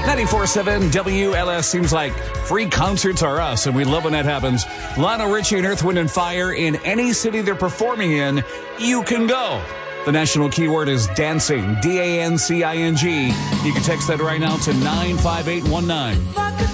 94.7 WLS seems like free concerts are us, and we love when that happens. Lionel Richie and Earth, Wind & Fire in any city they're performing in, you can go. The national keyword is dancing, DANCING. You can text that right now to 95819.